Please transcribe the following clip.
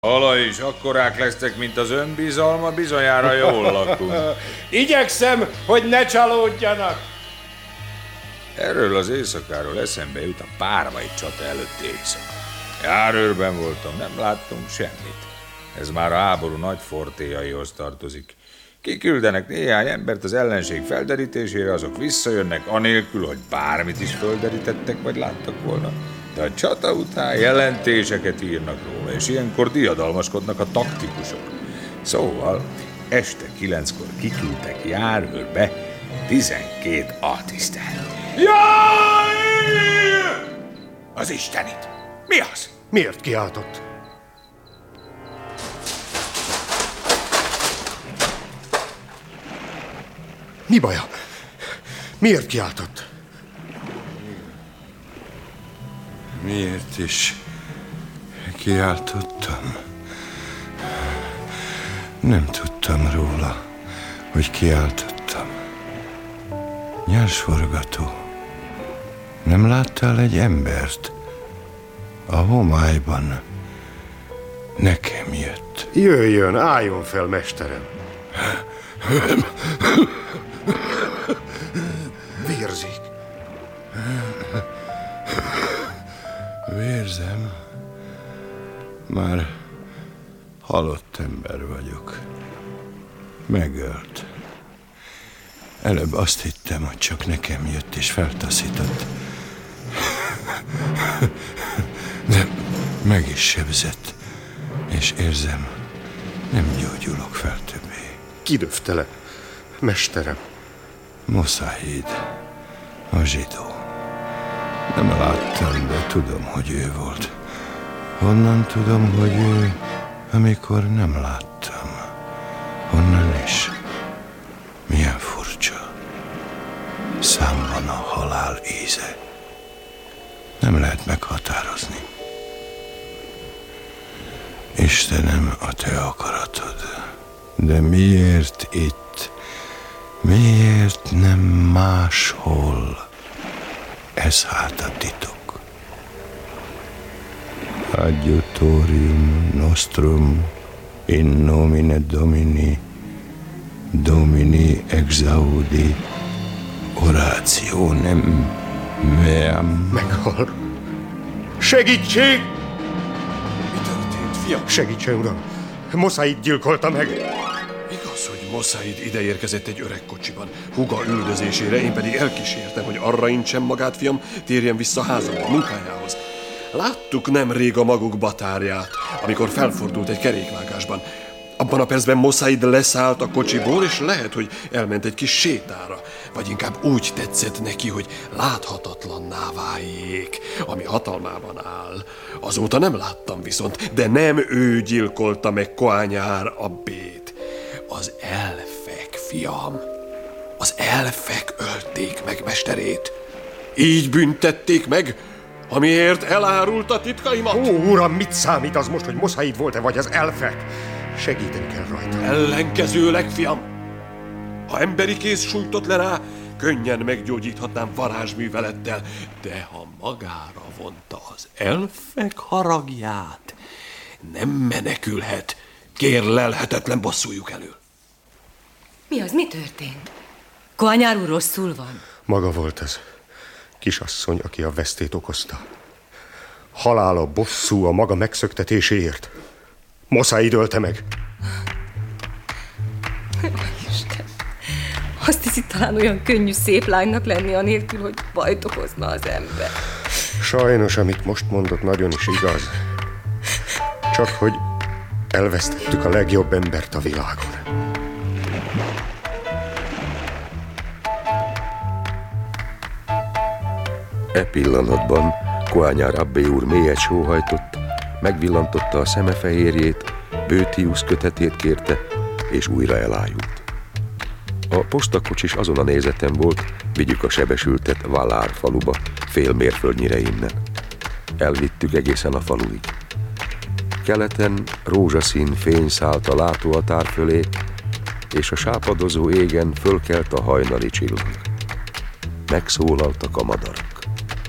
Hala is akkorák lesztek, mint az önbizalma, bizonyára jól lakunk. Igyekszem, hogy ne csalódjanak. Erről az éjszakáról eszembe jut a Pármai csata előtti éjszaka. Járőrben voltam, nem láttunk semmit. Ez már a háború nagy fortéjaihoz tartozik. Kiküldenek néhány embert az ellenség felderítésére, azok visszajönnek anélkül, hogy bármit is földerítettek vagy láttak volna. De a csata után jelentéseket írnak róla, és ilyenkor diadalmaskodnak a taktikusok. Szóval este 9-kor kiküldtek járőrbe 12 altisztát. Jaj! Az Istenit! Mi az? Miért kiáltott? Mi baja? Miért kiáltott? Miért is kiáltottam? Nem tudtam róla, hogy kiáltottam. Nyersforgató, nem láttál egy embert? A homályban nekem jött. Jöjjön, álljon fel, mesterem. Vérzik. Vérzem. Már halott ember vagyok. Megölt. Előbb azt hittem, hogy csak nekem jött és feltaszított. De meg is sebzett. És érzem, nem gyógyulok fel többé. Ki döfte le, mesterem? Moszáid, a zsidó. Nem láttam, de tudom, hogy ő volt. Honnan tudom, hogy ő, amikor nem láttam? Honnan is? Milyen furcsa. Számban a halál íze. Nem lehet meghatározni. Istenem, a te akaratod. De miért itt? Miért nem máshol? Ez hát a titok. Adjutorium nostrum in nomine Domini, Domini exaudi orationem meam. Meghal. Segítség! Mi történt, fiam? Segítsen, uram! Moszáid gyilkolta meg! Igaz, hogy Moszáid ideérkezett egy öreg kocsiban, húga üldözésére, én pedig elkísértem, hogy arra intsem magát, fiam, térjen vissza házamba, munkájához. Láttuk nemrég a maguk batárját, amikor felfordult egy kerékvágásban. Abban a percben Moszáid leszállt a kocsiból, és lehet, hogy elment egy kis sétára. Vagy inkább úgy tetszett neki, hogy láthatatlanná váljék, ami hatalmában áll. Azóta nem láttam viszont, de nem ő gyilkolta meg Koányár abbét. Az elfek, fiam. Az elfek ölték meg mesterét. Így büntették meg, amiért elárult a titkaimat. Ó, uram, mit számít az most, hogy Moszáid volt-e, vagy az elfek? Segíteni kell rajta. Ellenkezőleg, fiam. Ha emberi kéz sújtott le rá, könnyen meggyógyíthatnám varázsművelettel, de ha magára vonta az elfek haragját, nem menekülhet, kérlelhetetlen bosszújuk elől. Mi az? Mi történt? Koányár úr rosszul van? Maga volt ez. Kisasszony, aki a vesztét okozta. Halála bosszú a maga megszöktetéséért. Moszáid ölte meg. Isten, azt hiszi, talán olyan könnyű szép lánynak lenni anélkül, hogy bajt okozna az ember. Sajnos, amit most mondott, nagyon is igaz. Csak hogy elvesztettük a legjobb embert a világon. E pillanatban Koányár abbé úr mélyet sóhajtott, megvillantotta a szemefehérjét, Bőtiusz kötetét kérte, és újra elájult. A postakocsis azon a nézeten volt, vigyük a sebesültet Valár faluba, fél mérföldnyire innen. Elvittük egészen a faluig. Keleten rózsaszín fény szállt a látóhatár fölé, és a sápadozó égen fölkelt a hajnali csillag. Megszólaltak a madarak.